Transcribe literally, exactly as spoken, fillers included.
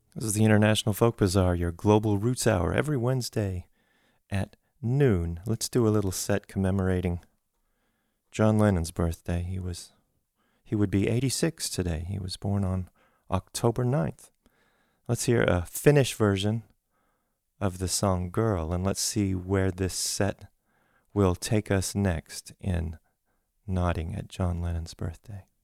This is the International Folk Bazaar, your global roots hour, every Wednesday at noon. Let's do a little set commemorating John Lennon's birthday. He was he would be eighty-six today. He was born on October ninth. Let's hear a Finnish version of the song Girl, and let's see where this set will take us next in nodding at John Lennon's birthday.